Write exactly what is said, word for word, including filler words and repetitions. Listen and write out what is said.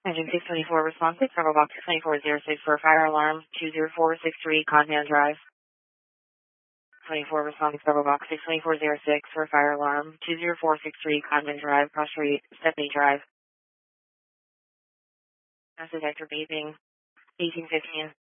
Engine six twenty-four responsive, Bravo Box six twenty-four zero six for fire alarm two zero four six three Conman Drive. twenty-four responsive, Bravo Box six twenty-four zero six for fire alarm two zero four six three Conman Drive, Cross Street, Stepney Drive. Mass detector beeping, eighteen fifteen.